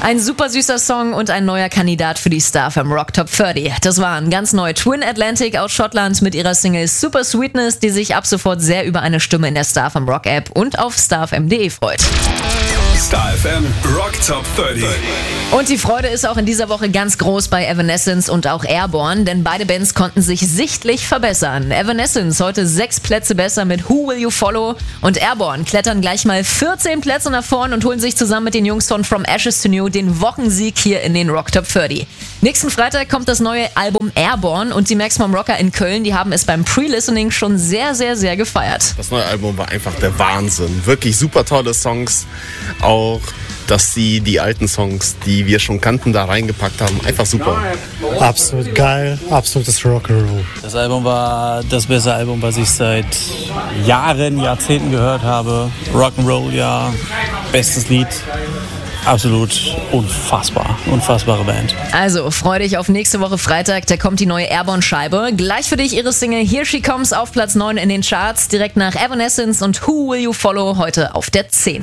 Ein super süßer Song und ein neuer Kandidat für die Star FM Rock Top 30. Das waren ganz neu Twin Atlantic aus Schottland mit ihrer Single Super Sweetness, die sich ab sofort sehr über eine Stimme in der Star FM Rock App und auf starfm.de freut. Star FM Rock Top 30. Und die Freude ist auch in dieser Woche ganz groß bei Evanescence und auch Airborne, denn beide Bands konnten sich sichtlich verbessern. Evanescence heute 6 Plätze besser mit Who Will You Follow und Airborne klettern gleich mal 14 Plätze nach vorn und holen sich zusammen mit den Jungs von From Ashes to New den Wochensieg hier in den Rock Top 30. Nächsten Freitag kommt das neue Album Airborne und die Maximum Rocker in Köln, die haben es beim Pre-Listening schon sehr, sehr, sehr gefeiert. Das neue Album war einfach der Wahnsinn. Wirklich super tolle Songs. Auch, dass sie die alten Songs, die wir schon kannten, da reingepackt haben. Einfach super. Absolut geil, absolutes Rock'n'Roll. Das Album war das beste Album, was ich seit Jahren, Jahrzehnten gehört habe. Rock'n'Roll, ja, bestes Lied. Absolut unfassbar. Unfassbare Band. Also, freu dich auf nächste Woche Freitag, da kommt die neue Airborne-Scheibe. Gleich für dich ihre Single Here She Comes auf Platz 9 in den Charts, direkt nach Evanescence und Who Will You Follow heute auf der 10.